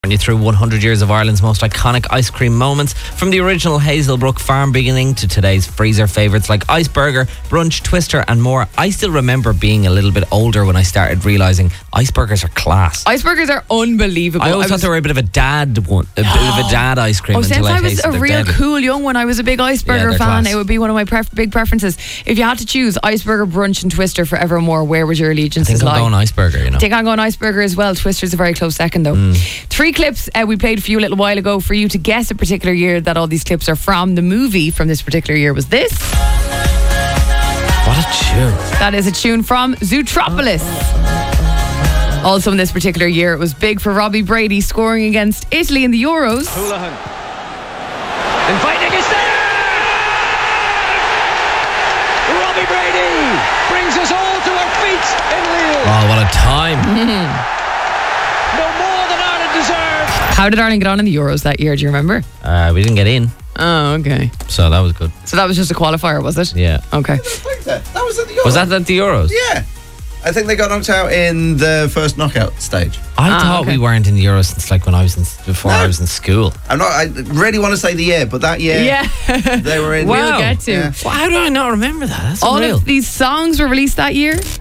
You through 100 years of Ireland's most iconic ice cream moments, from the original Hazelbrook farm beginning to today's freezer favourites like Iceburger, Brunch, Twister and more. I still remember being a little bit older when I started realising Iceburgers are class. Iceburgers are unbelievable. I always thought they were a bit of a dad one, a bit of a dad ice cream. Since I was a real cool young one, I was a big Iceburger fan. Class. It would be one of my big preferences. If you had to choose Iceburger, Brunch and Twister forevermore, where would your allegiances lie? I think I'm going Iceburger, you know. I think I'm going Iceburger as well. Twister's a very close second though. 3 clips we played for you a little while ago for you to guess a particular year that all these clips are from. The movie from this particular year was this. What a tune. That is a tune from Zootropolis. Also in this particular year, it was big for Robbie Brady scoring against Italy in the Euros. Houlihan. Inviting is there! Robbie Brady brings us all to our feet in Lille. Oh, what a time. No more than Ireland deserves. How did Ireland get on in the Euros that year? Do you remember? We didn't get in, Oh, okay. so that was good. So that was just a qualifier, was it? Yeah. Okay. That was at the Euros. Was that at the Euros? Yeah. I think they got knocked out in the first knockout stage. I thought okay. we weren't in the Euros since like when I was before I was in school. I really want to say the year, but that year Yeah. they were in. We'll get to. Yeah. Well, how do I not remember that? That's All unreal. of these songs were released that year.